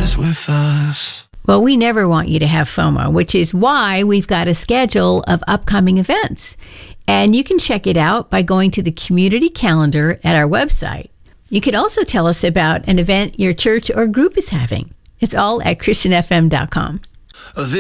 God is with us. Well, we never want you to have FOMO, which is why we've got a schedule of upcoming events. And you can check it out by going to the community calendar at our website. You could also tell us about an event your church or group is having. It's all at ChristianFM.com.